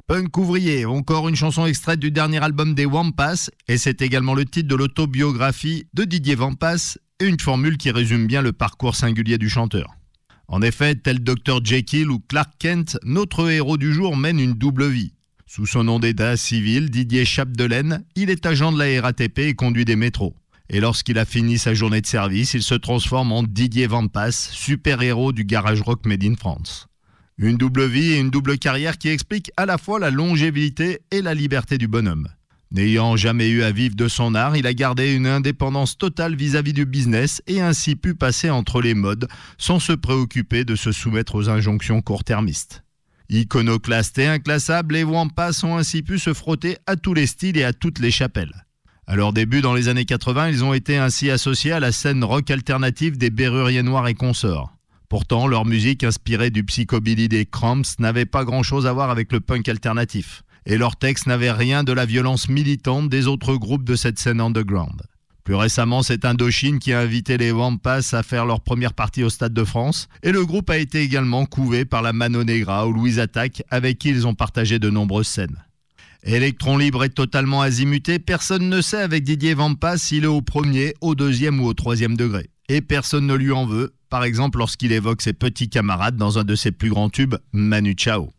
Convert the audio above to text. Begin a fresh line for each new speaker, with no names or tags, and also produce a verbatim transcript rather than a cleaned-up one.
Punk ouvrier, encore une chanson extraite du dernier album des Wampas, et c'est également le titre de l'autobiographie de Didier Wampas, et une formule qui résume bien le parcours singulier du chanteur. En effet, tel docteur Jekyll ou Clark Kent, notre héros du jour mène une double vie. Sous son nom d'état civil, Didier Chapdelaine, il est agent de la R A T P et conduit des métros. Et lorsqu'il a fini sa journée de service, il se transforme en Didier Wampas, super-héros du garage rock made in France. Une double vie et une double carrière qui explique à la fois la longévité et la liberté du bonhomme. N'ayant jamais eu à vivre de son art, il a gardé une indépendance totale vis-à-vis du business et ainsi pu passer entre les modes sans se préoccuper de se soumettre aux injonctions court-termistes. Iconoclastes et inclassables, les Wampas ont ainsi pu se frotter à tous les styles et à toutes les chapelles. À leur début, dans les années quatre-vingts, ils ont été ainsi associés à la scène rock alternative des Béruriers Noirs et consorts. Pourtant, leur musique, inspirée du psychobilly des Cramps, n'avait pas grand-chose à voir avec le punk alternatif. Et leurs textes n'avaient rien de la violence militante des autres groupes de cette scène underground. Plus récemment, c'est Indochine qui a invité les Wampas à faire leur première partie au Stade de France, et le groupe a été également couvé par la Mano Negra ou Louise Attaque, avec qui ils ont partagé de nombreuses scènes. Électron libre est totalement azimuté, personne ne sait avec Didier Wampas s'il est au premier, au deuxième ou au troisième degré. Et personne ne lui en veut, par exemple lorsqu'il évoque ses petits camarades dans un de ses plus grands tubes, Manu Chao.